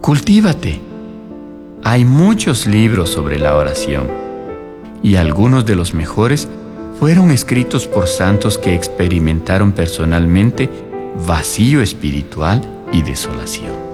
Cultívate. Hay muchos libros sobre la oración y algunos de los mejores fueron escritos por santos que experimentaron personalmente vacío espiritual y desolación.